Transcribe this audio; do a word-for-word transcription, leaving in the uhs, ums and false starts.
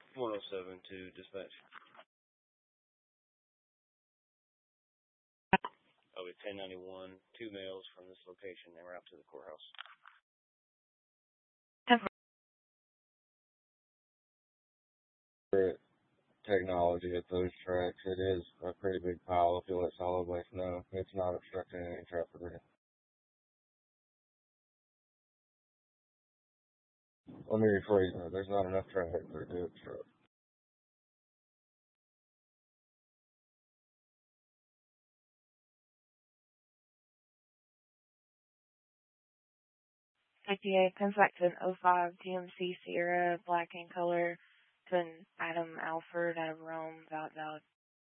one oh seven to dispatch. I'll be ten ninety-one, two males from this location, and we're out to the courthouse. Technology at those tracks, it is a pretty big pile of fuel at solid waste. No, it's not obstructing any traffic. Let me rephrase that. There's not enough traffic for it to obstruct. fifty-eight, Pensacola oh five G M C Sierra, black in color, to an Adam Alford out of Rome, valid, valid.